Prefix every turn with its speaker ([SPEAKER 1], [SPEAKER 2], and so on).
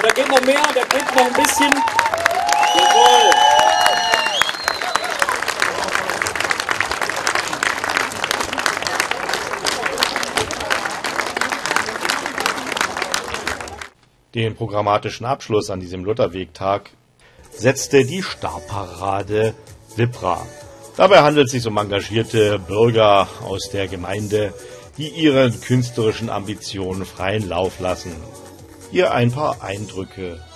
[SPEAKER 1] Da geht noch mehr, da geht noch ein bisschen. Jawohl.
[SPEAKER 2] Den programmatischen Abschluss an diesem Lutherwegtag setzte die Stabparade Wipra. Dabei handelt es sich um engagierte Bürger aus der Gemeinde, die ihren künstlerischen Ambitionen freien Lauf lassen. Hier ein paar Eindrücke